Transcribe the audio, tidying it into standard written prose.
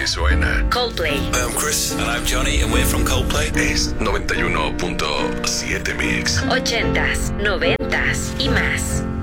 así suena. Coldplay. Hi, I'm Chris. And I'm Johnny, and we're from Coldplay. Es 91.7 Mix. 80s, 90s y más.